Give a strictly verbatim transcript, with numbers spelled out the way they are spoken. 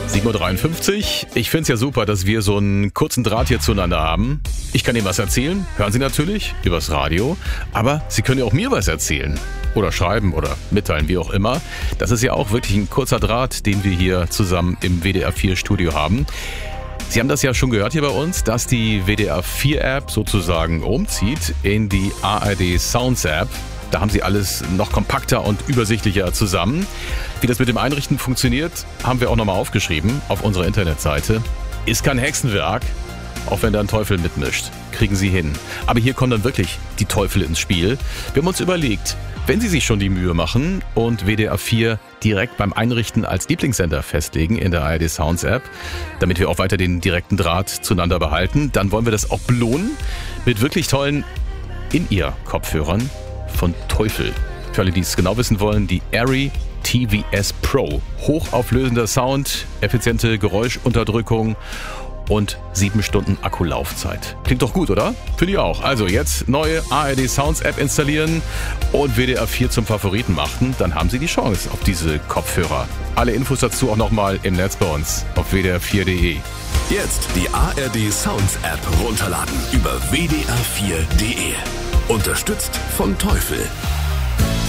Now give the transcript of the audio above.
sieben Uhr dreiundfünfzig. Ich finde es ja super, dass wir so einen kurzen Draht hier zueinander haben. Ich kann Ihnen was erzählen, hören Sie natürlich, übers Radio. Aber Sie können ja auch mir was erzählen. Oder schreiben oder mitteilen, wie auch immer. Das ist ja auch wirklich ein kurzer Draht, den wir hier zusammen im W D R vier Studio haben. Sie haben das ja schon gehört hier bei uns, dass die W D R vier App sozusagen umzieht in die A R D Sounds App. Da haben Sie alles noch kompakter und übersichtlicher zusammen. Wie das mit dem Einrichten funktioniert, haben wir auch nochmal aufgeschrieben auf unserer Internetseite. Ist kein Hexenwerk, auch wenn da ein Teufel mitmischt. Kriegen Sie hin. Aber hier kommen dann wirklich die Teufel ins Spiel. Wir haben uns überlegt, wenn Sie sich schon die Mühe machen und W D R vier direkt beim Einrichten als Lieblingssender festlegen in der A R D Sounds App, damit wir auch weiter den direkten Draht zueinander behalten, dann wollen wir das auch belohnen mit wirklich tollen In-Ear-Kopfhörern von Teufel. Für alle, die es genau wissen wollen, die Arri T V S Pro. Hochauflösender Sound, effiziente Geräuschunterdrückung und sieben Stunden Akkulaufzeit. Klingt doch gut, oder? Finde ich auch. Also jetzt neue A R D Sounds App installieren und W D R vier zum Favoriten machen. Dann haben Sie die Chance auf diese Kopfhörer. Alle Infos dazu auch nochmal im Netz bei uns auf w d r vier punkt d e. Jetzt die A R D Sounds App runterladen über w d r vier punkt d e. Unterstützt von Teufel.